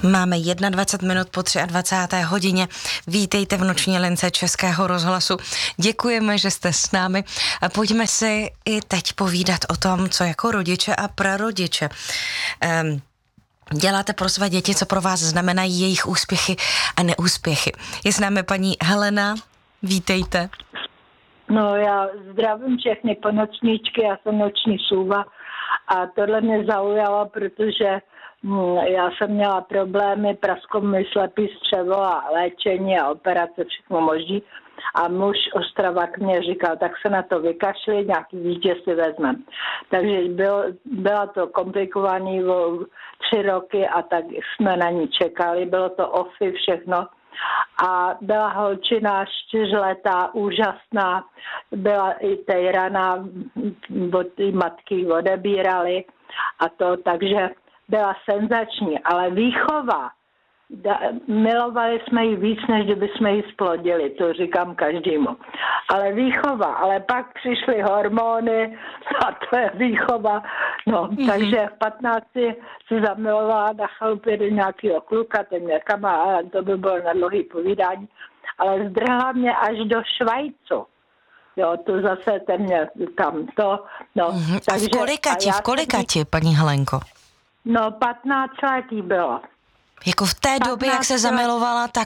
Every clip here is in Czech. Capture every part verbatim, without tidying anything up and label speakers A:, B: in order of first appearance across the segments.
A: Máme dvacet jedna minut po dvacáté třetí hodině. Vítejte v noční lince Českého rozhlasu. Děkujeme, že jste s námi. A pojďme si i teď povídat o tom, co jako rodiče a prarodiče um, děláte pro své děti, co pro vás znamenají jejich úspěchy a neúspěchy. Je s námi paní Helena. Vítejte.
B: No, já zdravím všechny ponočníčky, já jsem noční sůva a tohle mě zaujalo, protože hm, já jsem měla problémy, prasklo mi slepý střevo a léčení a operace, všechno možný. A muž Ostravák mě říkal, tak se na to vykašli, nějaký dítě si vezmem. Takže bylo, byla to komplikovaný o tři roky a tak jsme na ní čekali, bylo to ofy, všechno. A byla holčina čtyřletá, úžasná, byla i tejraná, od té matky odebírali a to, takže byla senzační, ale výchova, da, milovali jsme ji víc, než kdyby jsme ji splodili, to říkám každému. Ale výchova, ale pak přišly hormony a to je výchova. No, mm-hmm. Takže v patnácti se zamilovala na chalupě do nějakého kluka, ten mě kamarád, to by bylo na dlouhý povídání, ale zdrhla mě až do Švajcu. Jo, to zase ten mě tam to, no.
A: Mm-hmm. Takže, a v kolikati, a v kolikati, paní Helenko?
B: No, patnáct letý bylo.
A: Jako v té době, jak se zamilovala, tak...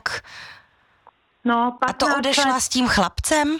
B: No,
A: a to odešla let... s tím chlapcem?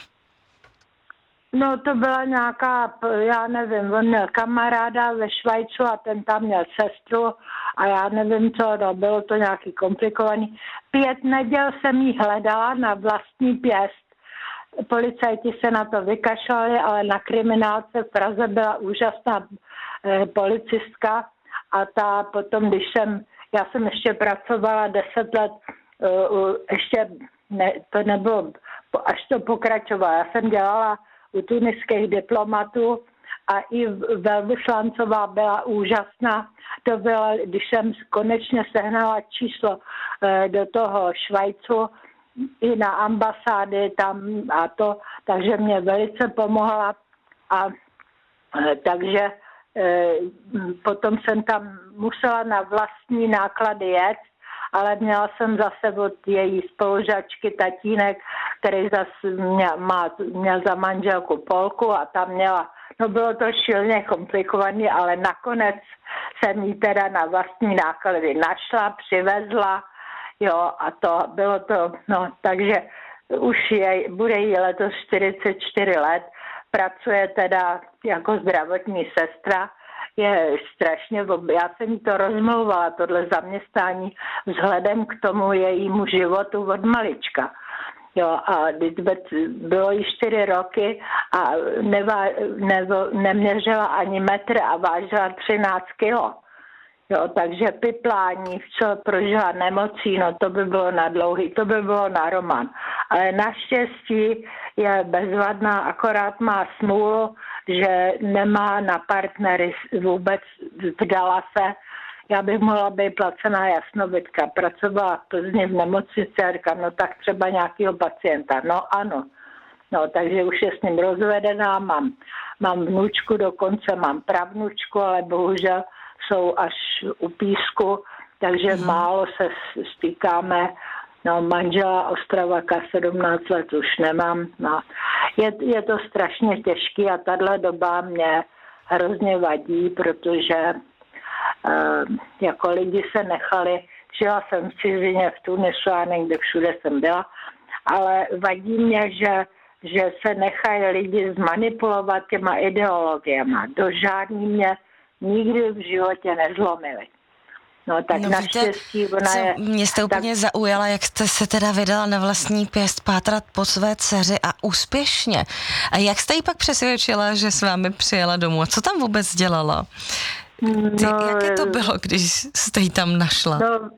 B: No, to byla nějaká, já nevím, on měl kamaráda ve Švajcu a ten tam měl sestru a já nevím co, no, bylo to nějaký komplikovaný. Pět neděl jsem jí hledala na vlastní pěst. Policajti se na to vykašlali, ale na kriminálce v Praze byla úžasná eh, policistka a ta potom, když jsem, já jsem ještě pracovala deset let, uh, ještě ne, to nebylo, až to pokračovalo. Já jsem dělala u tuniských diplomatů a i velvyslancová byla úžasná. To bylo, když jsem konečně sehnala číslo uh, do toho Švajcu, i na ambasády tam a to, takže mě velice pomohla a uh, takže potom jsem tam musela na vlastní náklady jet, ale měla jsem zase od její spolužačky tatínek, který zase měl, má, měl za manželku Polku a tam měla, no bylo to šilně komplikované, ale nakonec jsem jí teda na vlastní náklady našla, přivezla, jo, a to bylo to, no, takže už je, bude jí letos čtyřicet čtyři let, pracuje teda jako zdravotní sestra, je strašně, já jsem jí to rozmlouvala, tohle zaměstnání, vzhledem k tomu jejímu životu od malička. Jo, a bylo jí čtyři roky a nevá, ne, neměřila ani metr a vážila třináct kilo. Jo, takže piplání, co prožila nemocí, no to by bylo na dlouhý, to by bylo na román. Ale naštěstí je bezvadná, akorát má smůlu, že nemá na partnery vůbec, vdala se. Já bych mohla být placená jasnovidka. Pracovala v Plzni v nemocnici a říkám, no tak třeba nějakého pacienta. No ano. No, takže už je s ním rozvedená, mám, mám vnučku, dokonce mám pravnučku, ale bohužel jsou až u písku, takže mm. málo se stýkáme. No, manžela Ostravaka sedmnáct let už nemám. No. Je, je to strašně těžký a tahle doba mě hrozně vadí, protože uh, jako lidi se nechali, žila jsem v cizině, v Tunisu a někde všude jsem byla, ale vadí mě, že, že se nechají lidi zmanipulovat těma ideologiema. Do žádný mě nikdy v životě nezlomili. No tak no, naštěstí ona
A: co
B: je...
A: Mě jste úplně tak... zaujala, jak jste se teda vydala na vlastní pěst pátrat po své dceři a úspěšně. A jak jste jí pak přesvědčila, že s vámi přijela domů? A co tam vůbec dělala? Ty,
B: no,
A: jaké to bylo, když jste jí tam našla?
B: No,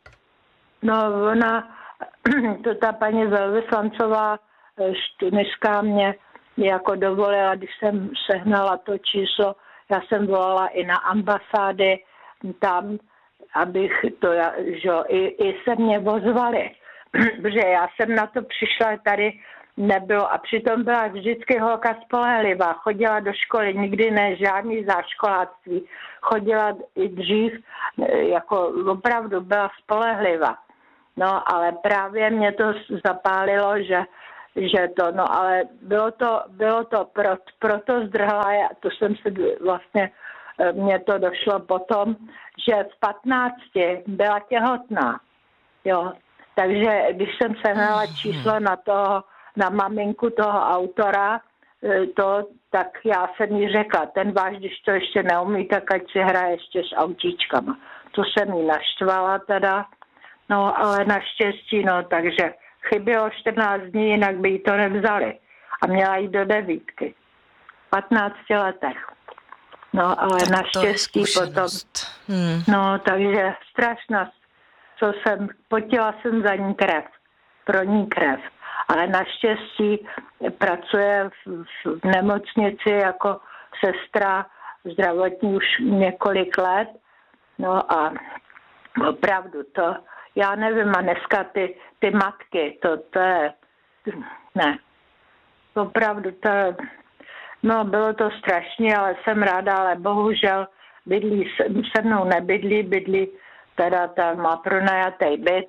B: no ona, to ta paní velvyslancová tuniská mě jako dovolila, když jsem sehnala to číslo, já jsem volala i na ambasády tam, abych to, že i, i se mě ozvali, protože já jsem na to přišla tady nebylo. A přitom byla vždycky holka spolehlivá. Chodila do školy, nikdy ne žádný záškoláctví. Chodila i dřív, jako opravdu byla spolehlivá. No, ale právě mě to zapálilo, že, že to, no, ale bylo to, bylo to pro, proto zdrhla, to jsem se vlastně, mně to došlo potom, že v patnácti byla těhotná, jo. Takže když jsem sehnala číslo na toho, na maminku toho autora, to, tak já jsem jí řekla, ten váš, když to ještě neumí, tak ať si hraje ještě s autíčkama. To jsem jí naštvala teda, no ale naštěstí, no, takže chybělo čtrnáct dní, jinak by jí to nevzali. A měla jít do devítky. V patnácti letech. No, ale tak naštěstí potom. Hmm. No, takže strašná, co jsem, potila jsem za ní krev. Pro ní krev. Ale naštěstí pracuje v, v nemocnici jako sestra zdravotní už několik let. No a opravdu to, já nevím, a dneska ty, ty matky, to, to je, ne, opravdu to je, no bylo to strašně, ale jsem ráda, ale bohužel bydlí, se mnou nebydlí, bydlí, teda ta má pronajatý byt,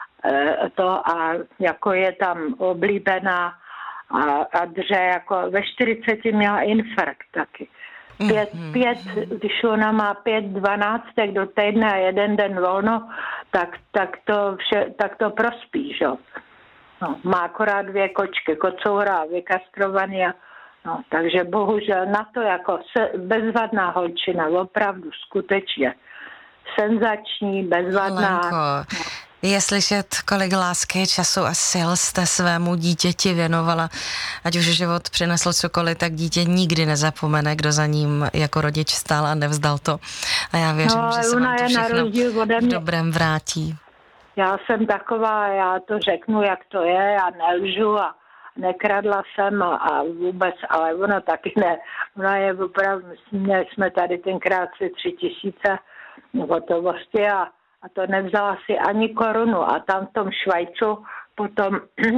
B: to a jako je tam oblíbená a, a dře, jako ve čtyřiceti měla infarkt taky. Pět, mm-hmm. pět, když ona má pět dvanáctek do týdne a jeden den volno, tak, tak, to, vše, tak to prospí, že? No, má akorát dvě kočky, kocoura, vykastrovaný a no, takže bohužel na to jako se, bezvadná holčina, opravdu skutečně senzační, bezvadná.
A: Lenko, je slyšet, kolik lásky, času a sil jste svému dítěti věnovala. Ať už život přinesl cokoliv, tak dítě nikdy nezapomene, kdo za ním jako rodič stál a nevzdal to. A já věřím, no, že se vám to všechno v dobrém vrátí.
B: Já jsem taková, já to řeknu, jak to je, já nelžu a nekradla jsem a, a vůbec, ale ona taky ne. Ona je opravdu, měli jsme tady tenkrát si tři tisíce hotovosti a A to nevzala si ani korunu. A tam v tom Švajcu potom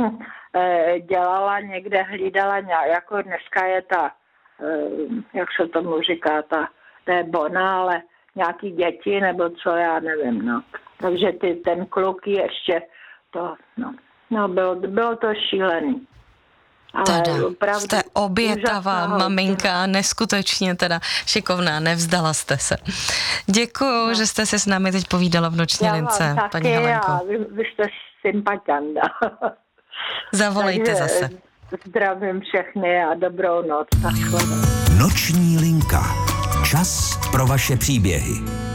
B: dělala někde, hlídala nějak, jako dneska je ta, jak se tomu říká, ta, to je bona, ale nějaký děti, nebo co, já nevím, no. Takže ty, ten kluk ještě, to, no, no bylo, bylo to šílený.
A: Teda, jste obětavá maminka, neskutečně teda šikovná, nevzdala jste se. Děkuju, no. že jste se s námi teď povídala v Noční lince,
B: taky,
A: paní Helenko.
B: Vy, vy jste sympatianda.
A: Zavolejte Takže, zase.
B: Zdravím všechny a dobrou noc.
C: Noční linka. Čas pro vaše příběhy.